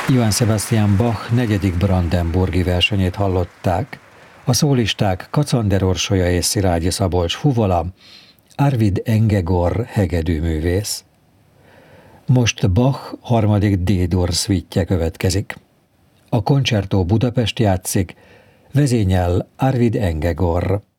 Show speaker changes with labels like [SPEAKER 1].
[SPEAKER 1] Johann Sebastian Bach 4. brandenburgi versenyét hallották. A szólisták Kacander Orsolya és Szilágyi Szabolcs fuvola, Arvid Engegor hegedűművész. Most Bach 3. D-dur szvítje következik. A Concerto Budapest játszik, vezényel Arvid Engegor.